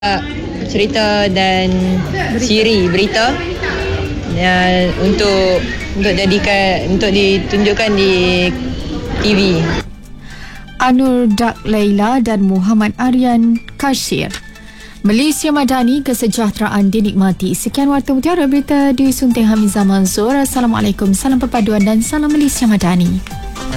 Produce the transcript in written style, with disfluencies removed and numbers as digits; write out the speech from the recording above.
cerita dan siri berita untuk ditunjukkan di TV. Anur Dak Laila dan Muhammad Aryan Kashir. Malaysia Madani, kesejahteraan dinikmati. Sekian Warta Mutiara, berita disunting Hamizah Mansur. Assalamualaikum, salam perpaduan dan salam Malaysia Madani.